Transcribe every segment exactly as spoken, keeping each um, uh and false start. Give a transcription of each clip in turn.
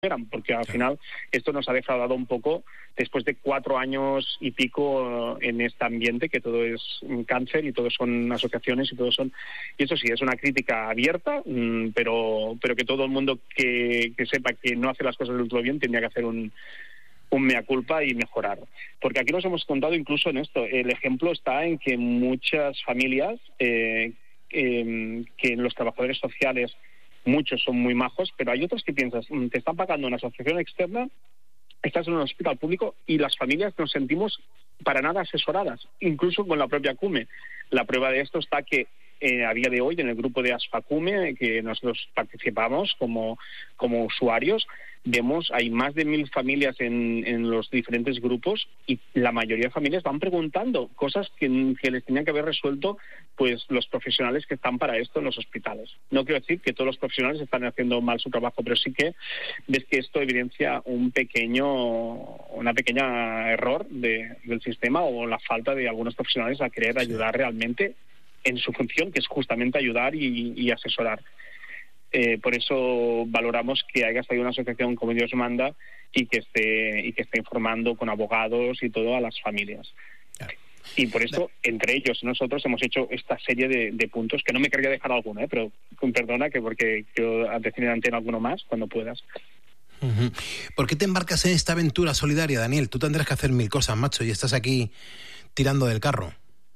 eran, porque al final esto nos ha defraudado un poco después de cuatro años y pico en este ambiente, que todo es cáncer y todo son asociaciones y todo son... Y eso sí, es una crítica abierta, pero pero que todo el mundo que, que sepa que no hace las cosas del todo bien tendría que hacer un, un mea culpa y mejorar. Porque aquí nos hemos contado incluso en esto. El ejemplo está en que muchas familias, eh, eh, que los trabajadores sociales, muchos son muy majos, pero hay otros que piensas, te están pagando una asociación externa, estás en un hospital público y las familias nos sentimos para nada asesoradas, incluso con la propia CUME. La prueba de esto está que eh, a día de hoy en el grupo de ASFA-CUME, que nosotros participamos como, como usuarios, vemos, hay más de mil familias en, en los diferentes grupos y la mayoría de familias van preguntando cosas que, que les tenían que haber resuelto pues los profesionales que están para esto en los hospitales. No quiero decir que todos los profesionales están haciendo mal su trabajo, pero sí que ves que esto evidencia un pequeño, una pequeña error de, del sistema o la falta de algunos profesionales a querer ayudar realmente en su función, que es justamente ayudar y, y asesorar. Eh, por eso valoramos que haya salido una asociación como Dios manda y que esté y que esté informando con abogados y todo a las familias. Claro. Y por eso, entre ellos nosotros hemos hecho esta serie de, de puntos, que no me querría dejar alguno, ¿eh? Pero perdona, que porque quiero decir en antena alguno más cuando puedas. Uh-huh. ¿Por qué te embarcas en esta aventura solidaria, Daniel? Tú tendrás que hacer mil cosas, macho, y estás aquí tirando del carro.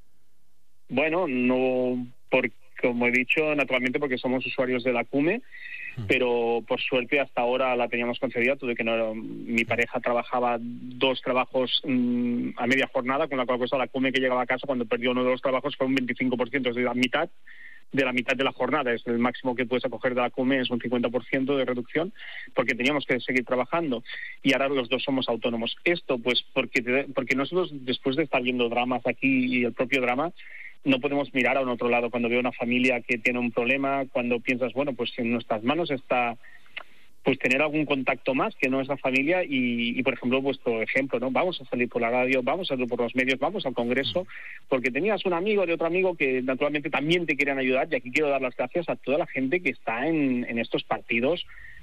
Bueno, no porque como he dicho, naturalmente porque somos usuarios de la CUME, pero por suerte hasta ahora la teníamos concedida. Tuve que no, mi pareja trabajaba dos trabajos mmm, a media jornada, con la cual cosa la CUME que llegaba a casa cuando perdió uno de los trabajos fue un veinticinco por ciento, es decir, la mitad de la mitad de la jornada. Es el máximo que puedes acoger de la CUME, es un cincuenta por ciento de reducción, porque teníamos que seguir trabajando y ahora los dos somos autónomos. Esto pues porque, te, porque nosotros después de estar viendo dramas aquí y el propio drama, no podemos mirar a un otro lado cuando veo una familia que tiene un problema, cuando piensas, bueno, pues en nuestras manos está pues tener algún contacto más que no es la familia y, y, por ejemplo, vuestro ejemplo, ¿no? Vamos a salir por la radio, vamos a salir por los medios, vamos al Congreso, porque tenías un amigo de otro amigo que naturalmente también te querían ayudar y aquí quiero dar las gracias a toda la gente que está en, en estos partidos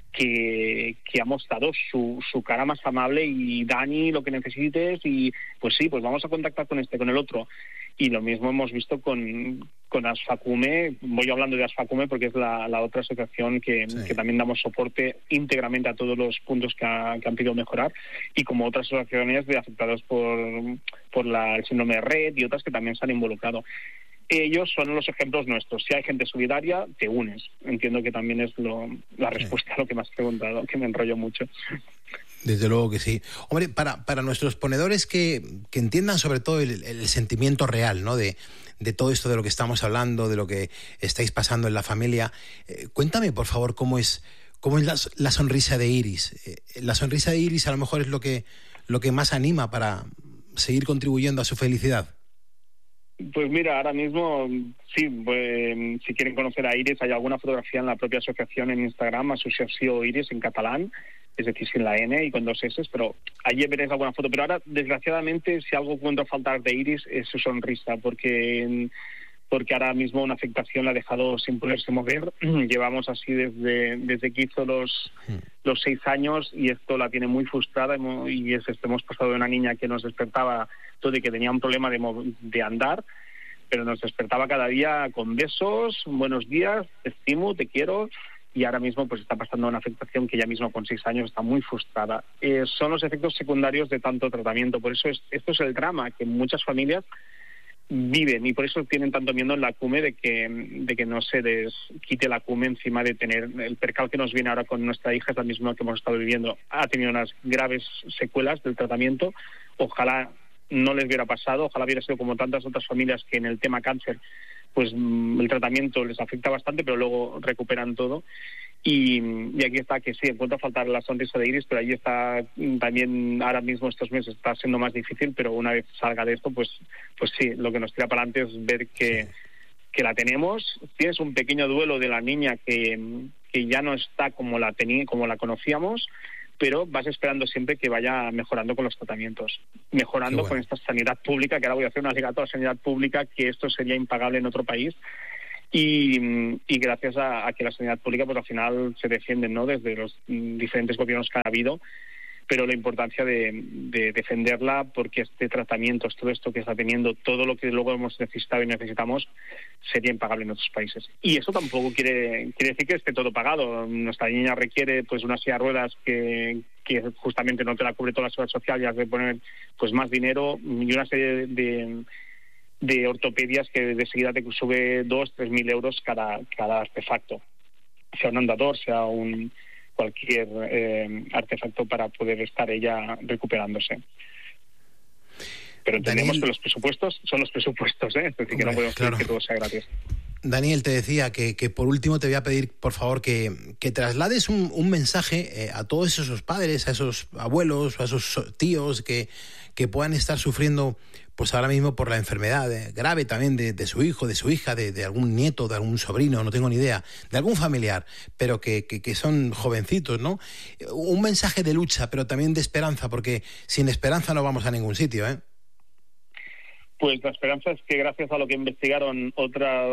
que, que ha mostrado su, su cara más amable y Dani, lo que necesites y pues sí, pues vamos a contactar con este, con el otro. Y lo mismo hemos visto con, con ASFA-CUME. Voy hablando de ASFA-CUME porque es la, la otra asociación que, sí. que también damos soporte íntegramente a todos los puntos que, ha, que han pedido mejorar, y como otras asociaciones de afectados por, por la, el síndrome de Red y otras que también se han involucrado. Ellos son los ejemplos nuestros. Si hay gente solidaria, te unes. Entiendo que también es lo, la respuesta sí. a lo que me has preguntado, que me enrollo mucho. Desde luego que sí. Hombre, para, para nuestros ponedores que, que entiendan sobre todo el, el sentimiento real, ¿no? De, de todo esto de lo que estamos hablando, de lo que estáis pasando en la familia, eh, cuéntame, por favor, cómo es, cómo es la, la sonrisa de Iris. Eh, la sonrisa de Iris a lo mejor es lo que, lo que más anima para seguir contribuyendo a su felicidad. Pues mira, ahora mismo, sí, pues, si quieren conocer a Iris, hay alguna fotografía en la propia asociación en Instagram, Asociació Iris en catalán, es decir, sin la N y con dos S, pero allí veréis alguna foto. Pero ahora, desgraciadamente, si algo encuentro faltar de Iris es su sonrisa, porque porque ahora mismo una afectación la ha dejado sin poderse mover. Llevamos así desde desde que hizo los los seis años y esto la tiene muy frustrada y es, hemos pasado de una niña que nos despertaba todo y que tenía un problema de, de andar, pero nos despertaba cada día con besos, buenos días, te estimo, te quiero. Y ahora mismo pues está pasando una afectación que ella misma con seis años está muy frustrada. Eh, son los efectos secundarios de tanto tratamiento. Por eso es, esto es el drama que muchas familias viven y por eso tienen tanto miedo en la CUME de que, de que no se les quite la CUME encima de tener el percal que nos viene ahora con nuestra hija, es la misma que hemos estado viviendo. Ha tenido unas graves secuelas del tratamiento. Ojalá no les hubiera pasado, ojalá hubiera sido como tantas otras familias que en el tema cáncer pues el tratamiento les afecta bastante, pero luego recuperan todo. Y, y aquí está que sí, encuentro faltar la sonrisa de Iris, pero ahí está también ahora mismo estos meses está siendo más difícil, pero una vez salga de esto, pues pues sí, lo que nos tira para adelante es ver que, que la tenemos. Tienes un pequeño duelo de la niña que, que ya no está como la tení, como la conocíamos, pero vas esperando siempre que vaya mejorando con los tratamientos, mejorando bueno. con esta sanidad pública, que ahora voy a hacer un alegato a la sanidad pública, que esto sería impagable en otro país, Y, y gracias a, a que la sanidad pública pues al final se defiende, ¿no?, desde los diferentes gobiernos que ha habido, pero la importancia de, de defenderla, porque este tratamiento, todo esto que está teniendo, todo lo que luego hemos necesitado y necesitamos, sería impagable en otros países. Y eso tampoco quiere quiere decir que esté todo pagado. Nuestra niña requiere pues una silla de ruedas que, que justamente no te la cubre toda la seguridad social, y has de poner pues más dinero, y una serie de, de, de ortopedias que de seguida te sube dos, tres mil euros cada, cada artefacto, sea un andador, sea un cualquier eh, artefacto para poder estar ella recuperándose. Pero entendemos Daniel, que los presupuestos son los presupuestos, ¿eh? Es decir, que no podemos claro. decir que todo sea gratis. Daniel, te decía que, que por último te voy a pedir, por favor, que, que traslades un, un mensaje eh, a todos esos padres, a esos abuelos, a esos tíos que, que puedan estar sufriendo pues ahora mismo por la enfermedad eh, grave también de, de su hijo, de su hija, de, de algún nieto, de algún sobrino, no tengo ni idea, de algún familiar, pero que, que, que son jovencitos, ¿no? Un mensaje de lucha, pero también de esperanza, porque sin esperanza no vamos a ningún sitio, ¿eh? Pues la esperanza es que gracias a lo que investigaron otra...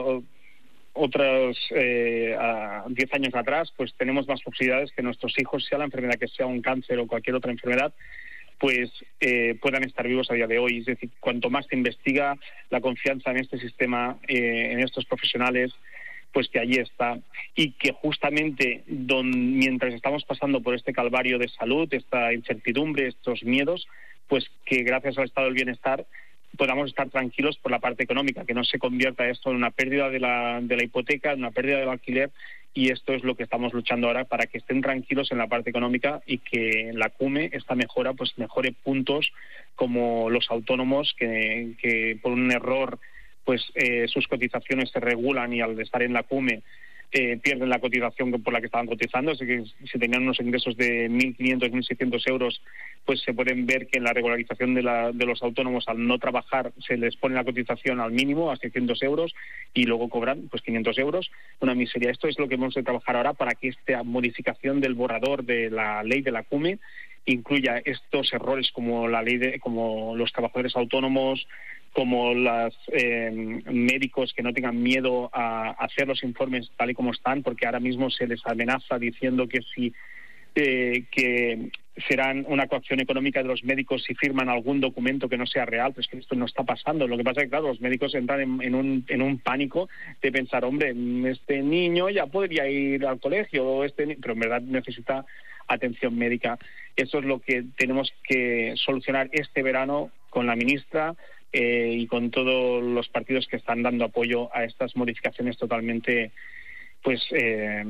otros eh, a diez años atrás, pues tenemos más posibilidades que nuestros hijos, sea la enfermedad que sea, un cáncer o cualquier otra enfermedad, pues eh, puedan estar vivos a día de hoy. Es decir, cuanto más se investiga, la confianza en este sistema, eh, en estos profesionales, pues que allí está. Y que justamente don, mientras estamos pasando por este calvario de salud, esta incertidumbre, estos miedos, pues que gracias al estado del bienestar podamos estar tranquilos por la parte económica, que no se convierta esto en una pérdida de la, de la hipoteca, en una pérdida del alquiler, y esto es lo que estamos luchando ahora, para que estén tranquilos en la parte económica y que la CUME, esta mejora, pues mejore puntos como los autónomos, que, que por un error pues eh, sus cotizaciones se regulan, y al estar en la CUME Eh, pierden la cotización por la que estaban cotizando. Así que si tenían unos ingresos de mil quinientos, mil seiscientos euros, pues se pueden ver que en la regularización de, la, de los autónomos, al no trabajar, se les pone la cotización al mínimo, a seiscientos euros, y luego cobran pues quinientos euros. Una miseria. Esto es lo que hemos de trabajar ahora, para que esta modificación del borrador de la ley de la CUME incluya estos errores, como la ley de, como los trabajadores autónomos, como los eh, médicos que no tengan miedo a hacer los informes tal y como están, porque ahora mismo se les amenaza diciendo que si eh, que serán una coacción económica de los médicos si firman algún documento que no sea real. Pues que esto no está pasando. Lo que pasa es que, claro, los médicos entran en, en, un, en un pánico de pensar, hombre, este niño ya podría ir al colegio, este ni-", pero en verdad necesita atención médica. Eso es lo que tenemos que solucionar este verano con la ministra, Eh, y con todos los partidos que están dando apoyo a estas modificaciones totalmente pues eh,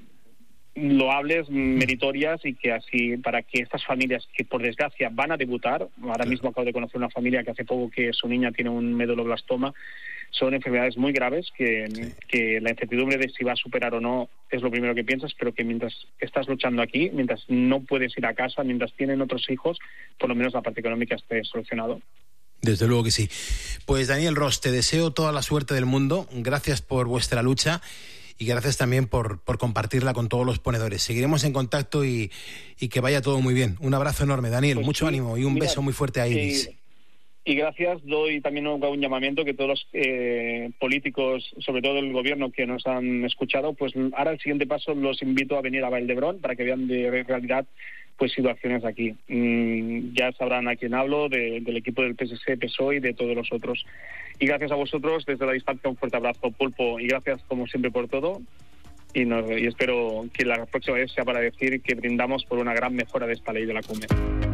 loables, meritorias, y que así, para que estas familias que por desgracia van a debutar, ahora mismo acabo de conocer una familia que hace poco que su niña tiene un meduloblastoma, son enfermedades muy graves que, sí. que la incertidumbre de si va a superar o no es lo primero que piensas, pero que mientras estás luchando aquí, mientras no puedes ir a casa, mientras tienen otros hijos, por lo menos la parte económica esté solucionado. Desde luego que sí. Pues Daniel Ros, te deseo toda la suerte del mundo. Gracias por vuestra lucha y gracias también por, por compartirla con todos los ponedores. Seguiremos en contacto y, y que vaya todo muy bien. Un abrazo enorme, Daniel. Pues mucho sí, ánimo y un mira, beso muy fuerte a Iris. Y, y gracias. Doy también un, un llamamiento que todos los eh, políticos, sobre todo el gobierno, que nos han escuchado, pues ahora el siguiente paso los invito a venir a Valdebrón para que vean de realidad pues situaciones aquí. Mm, ya sabrán a quién hablo, de, del equipo del P S C, P S O E y de todos los otros. Y gracias a vosotros, desde la distancia, un fuerte abrazo, Pulpo, y gracias como siempre por todo. Y, nos, y espero que la próxima vez sea para decir que brindamos por una gran mejora de esta ley de la CUME.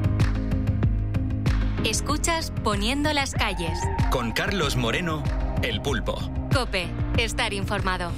Escuchas Poniendo las calles. Con Carlos Moreno, El Pulpo. COPE, estar informado.